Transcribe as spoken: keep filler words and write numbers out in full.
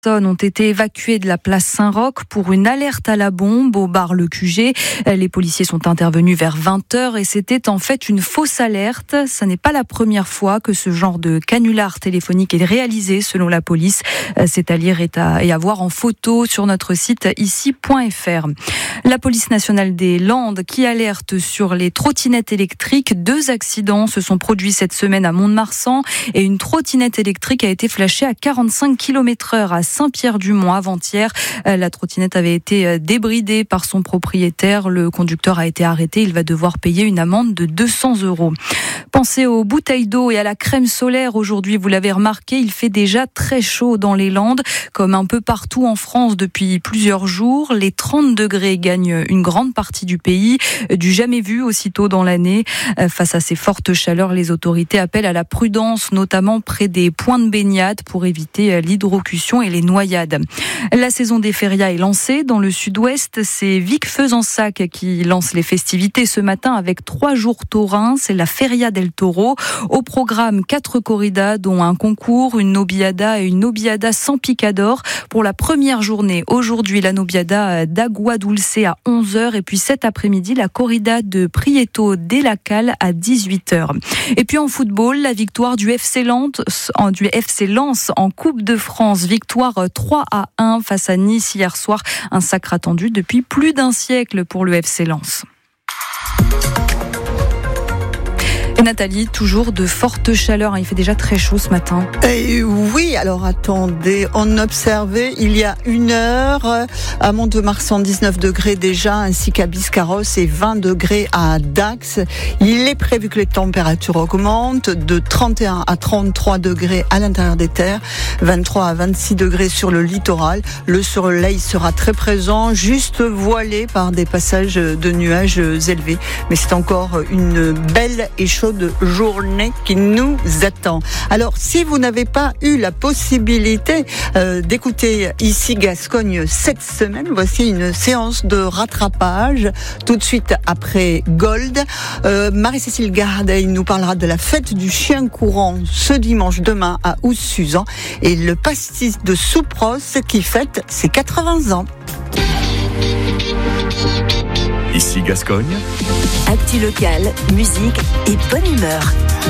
Ont été évacués de la place Saint-Roch pour une alerte à la bombe au bar Le Q G. Les policiers sont intervenus vers vingt heures et c'était en fait une fausse alerte. Ce n'est pas la première fois que ce genre de canular téléphonique est réalisé selon la police. C'est à lire et à, et à voir en photo sur notre site ici point f r. La police nationale des Landes qui alerte sur les trottinettes électriques. Deux accidents se sont produits cette semaine à Mont-de-Marsan et une trottinette électrique a été flashée à quarante-cinq kilomètres heure à Saint-Pierre-du-Mont avant-hier. La trottinette avait été débridée par son propriétaire. Le conducteur a été arrêté. Il va devoir payer une amende de deux cents euros. Pensez aux bouteilles d'eau et à la crème solaire. Aujourd'hui, vous l'avez remarqué, il fait déjà très chaud dans les Landes, comme un peu partout en France depuis plusieurs jours. Les trente degrés gagnent une grande partie du pays, du jamais vu aussitôt dans l'année. Face à ces fortes chaleurs, les autorités appellent à la prudence, notamment près des points de baignade pour éviter l'hydrocution et les noyades. La saison des férias est lancée dans le sud-ouest. C'est Vic-Fezensac qui lance les festivités ce matin avec trois jours taurins. C'est la Feria del Toro. Au programme, quatre corridas, dont un concours, une nobiada et une nobiada sans picador. Pour la première journée, aujourd'hui, la nobiada d'Agua Dulce à onze heures et puis cet après-midi, la corrida de Prieto de la Cale à dix-huit heures. Et puis en football, la victoire du F C Lens, du F C Lens en Coupe de France. Victoire trois à un face à Nice hier soir. Un sacre attendu depuis plus d'un siècle pour le F C Lens. Et Nathalie, toujours de fortes chaleurs. Il fait déjà très chaud ce matin. Et oui, alors attendez, on observait il y a une heure à Mont-de-Marsan dix-neuf degrés déjà, ainsi qu'à Biscarrosse et vingt degrés à Dax. Il est prévu que les températures augmentent de trente et un à trente-trois degrés à l'intérieur des terres, vingt-trois à vingt-six degrés sur le littoral. Le soleil sera très présent, juste voilé par des passages de nuages élevés. Mais c'est encore une belle et chaude de journée qui nous attend. Alors, si vous n'avez pas eu la possibilité euh, d'écouter ici Gascogne cette semaine, voici une séance de rattrapage. Tout de suite après Gold, euh, Marie-Cécile Gardet nous parlera de la fête du chien courant ce dimanche demain à Ousse-Suzan et le pastis de Soupros qui fête ses quatre-vingts ans. Ici Gascogne. Actu local, musique et bonne humeur.